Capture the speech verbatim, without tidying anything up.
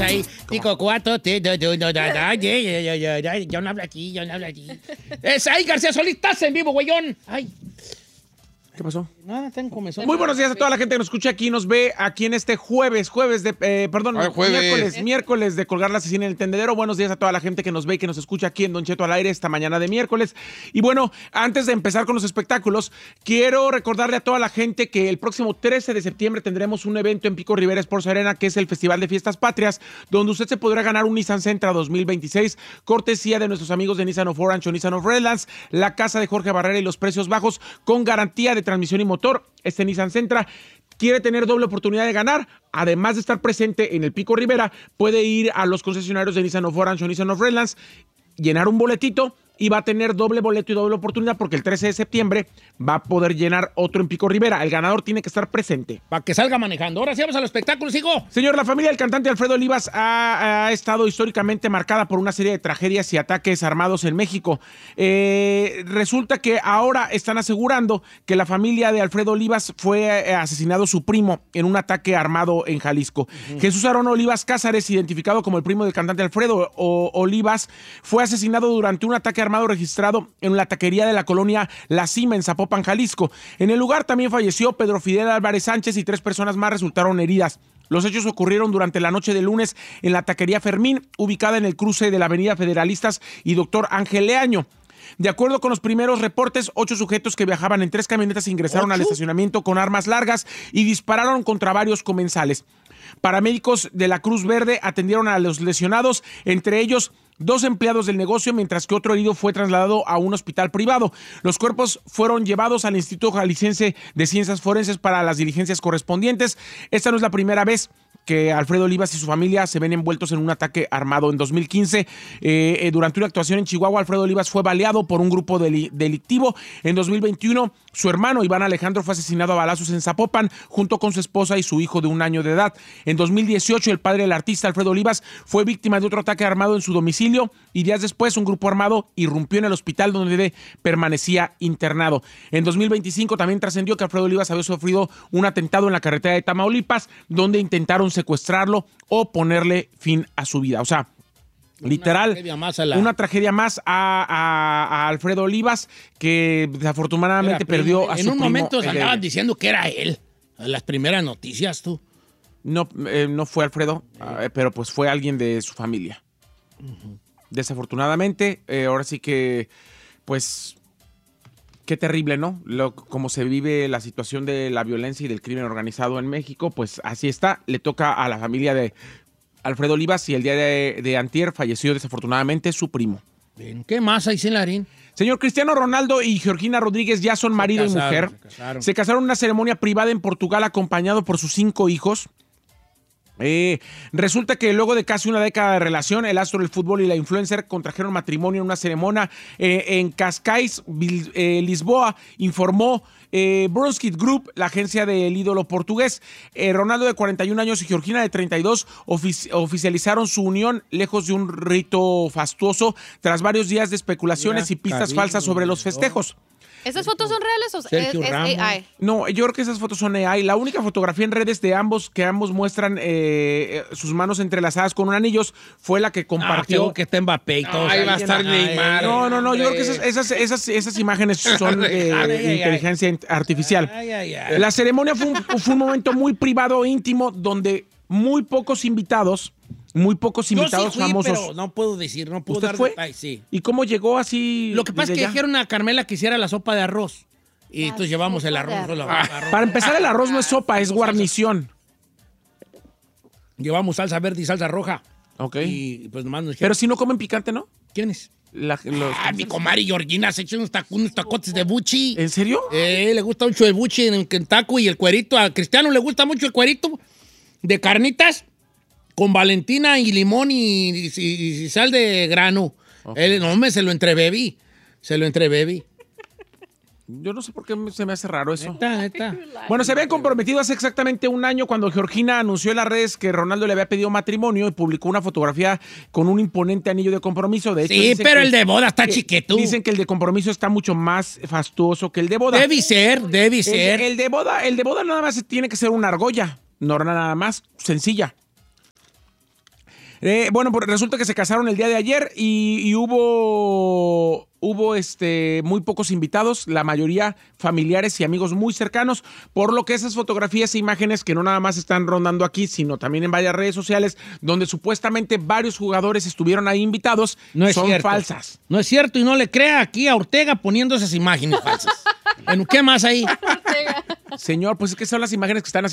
ahí. Tico cuatro, te, do, do, do, da, da, ye, ye, ye, ye, ye. Yo no hablo aquí, yo no hablo aquí. Es ahí, García Solís, estás en vivo, güeyón. Ay. ¿Qué pasó? Nada, tengo comezón. Muy buenos días a toda la gente que nos escucha aquí, nos ve aquí en este jueves, jueves de, eh, perdón, Ay, jueves. miércoles, miércoles de colgar la asesina en el tendedero. Buenos días a toda la gente que nos ve y que nos escucha aquí en Don Cheto al aire esta mañana de miércoles. Y bueno, antes de empezar con los espectáculos, quiero recordarle a toda la gente que el próximo trece de septiembre tendremos un evento en Pico Rivera Sports Arena, que es el Festival de Fiestas Patrias, donde usted se podrá ganar un Nissan Sentra dos mil veintiséis, cortesía de nuestros amigos de Nissan of Orange o Nissan of Redlands, la casa de Jorge Barrera y los precios bajos, con garantía de transmisión y motor. Este Nissan Sentra quiere tener doble oportunidad de ganar. Además de estar presente en el Pico Rivera, puede ir a los concesionarios de Nissan of Orange o Nissan of Redlands, llenar un boletito y va a tener doble boleto y doble oportunidad porque el trece de septiembre va a poder llenar otro en Pico Rivera. El ganador tiene que estar presente. Para que salga manejando. Ahora sí vamos al espectáculo, sigo. Señor, la familia del cantante Alfredo Olivas ha, ha estado históricamente marcada por una serie de tragedias y ataques armados en México. Eh, resulta que ahora están asegurando que la familia de Alfredo Olivas fue eh, asesinado su primo en un ataque armado en Jalisco. Uh-huh. Jesús Aarón Olivas Cázares, identificado como el primo del cantante Alfredo o, Olivas, fue asesinado durante un ataque armado registrado en la taquería de la colonia La Cima en Zapopan, Jalisco. En el lugar también falleció Pedro Fidel Álvarez Sánchez y tres personas más resultaron heridas. Los hechos ocurrieron durante la noche de lunes en la taquería Fermín, ubicada en el cruce de la avenida Federalistas y Doctor Ángel Leaño. De acuerdo con los primeros reportes, ocho sujetos que viajaban en tres camionetas ingresaron ¿Ocho? al estacionamiento con armas largas y dispararon contra varios comensales. Paramédicos de la Cruz Verde atendieron a los lesionados, entre ellos dos empleados del negocio, mientras que otro herido fue trasladado a un hospital privado. Los cuerpos fueron llevados al Instituto Jalisciense de Ciencias Forenses para las diligencias correspondientes. Esta no es la primera vez que Alfredo Olivas y su familia se ven envueltos en un ataque armado. En dos mil quince, eh, eh, durante una actuación en Chihuahua, Alfredo Olivas fue baleado por un grupo deli- delictivo. En dos mil veintiuno, su hermano Iván Alejandro fue asesinado a balazos en Zapopan, junto con su esposa y su hijo de un año de edad. En dos mil dieciocho, el padre del artista Alfredo Olivas fue víctima de otro ataque armado en su domicilio y días después un grupo armado irrumpió en el hospital donde permanecía internado. En dos mil veinticinco también trascendió que Alfredo Olivas había sufrido un atentado en la carretera de Tamaulipas, donde intentaron secuestrarlo o ponerle fin a su vida. O sea, una literal, tragedia más a la... una tragedia más a, a, a Alfredo Olivas, que desafortunadamente Era, perdió en a su En un primo, momento el, andaban diciendo que era él. Las primeras noticias, tú. No, eh, no fue Alfredo, eh, pero pues fue alguien de su familia. Uh-huh. Desafortunadamente, eh, ahora sí que, pues, qué terrible, ¿no? Lo, como se vive la situación de la violencia y del crimen organizado en México, pues así está. Le toca a la familia de Alfredo Olivas y el día de, de antier falleció desafortunadamente su primo. Bien, ¿qué más hay, Celarín? Señor, Cristiano Ronaldo y Georgina Rodríguez ya son marido casaron, y mujer. Se casaron. Se casaron en una ceremonia privada en Portugal acompañado por sus cinco hijos. Eh, resulta que luego de casi una década de relación, el astro del fútbol y la influencer contrajeron matrimonio en una ceremonia eh, en Cascais, eh, Lisboa, informó eh, Bronskit Group, la agencia del ídolo portugués. Eh, Ronaldo, de cuarenta y un años, y Georgina, de treinta y dos, ofici- oficializaron su unión lejos de un rito fastuoso tras varios días de especulaciones Mira, y pistas cariño, falsas sobre los festejos. ¿Esas fotos son reales o Sergio es, es Ramos. A I? No, yo creo que esas fotos son A I. La única fotografía en redes de ambos que ambos muestran eh, sus manos entrelazadas con un anillos fue la que compartió. Ah, que está Mbappé y todo. Ahí va a estar Ay, Neymar. No, no, no, yo creo que esas, esas, esas, esas imágenes son eh, Ay, ay, ay. inteligencia artificial. Ay, ay, ay. La ceremonia fue un, fue un momento muy privado, íntimo, donde muy pocos invitados, muy pocos Yo invitados sí fui, famosos. pero no puedo decir, no puedo ¿Usted dar fue? detalles, sí. ¿Y cómo llegó así? Lo que pasa es desde que allá? dijeron a Carmela que hiciera la sopa de arroz. Y La entonces llevamos el sopa de arroz. la- arroz. arroz. Para empezar, el arroz no es sopa, es guarnición. Llevamos salsa verde y salsa roja. Ok. Y pues nomás nos Pero dijeron, si no comen picante, ¿no? ¿quién es? La- los- Ah, mi comadre Georgina se echó unos, tac- unos tacotes de buchi. ¿En serio? Eh, le gusta mucho el buchi en Kentucky y el cuerito. A Cristiano le gusta mucho el cuerito de carnitas con Valentina y limón y, y- y- y sal de grano. Okay. Él, no, me se lo entrebebí. Se lo entrebebí. Yo no sé por qué me- se me hace raro eso. Neta, neta. Bueno, se habían comprometido hace exactamente un año cuando Georgina anunció en las redes que Ronaldo le había pedido matrimonio y publicó una fotografía con un imponente anillo de compromiso. De hecho, Sí, dicen pero que- el de boda está que- chiquito. Dicen que el de compromiso está mucho más fastuoso que el de boda. Debe ser, debe El, ser. el de boda, el de boda nada más tiene que ser una argolla, no nada más, sencilla. Eh, bueno, pues resulta que se casaron el día de ayer y, y hubo, hubo este, muy pocos invitados, la mayoría familiares y amigos muy cercanos, por lo que esas fotografías e imágenes que no nada más están rondando aquí, sino también en varias redes sociales, donde supuestamente varios jugadores estuvieron ahí invitados, No es son cierto. falsas. No es cierto, y no le crea aquí a Ortega poniendo esas imágenes falsas. Bueno, ¿qué más ahí? Señor, pues es que son las imágenes que están haciendo.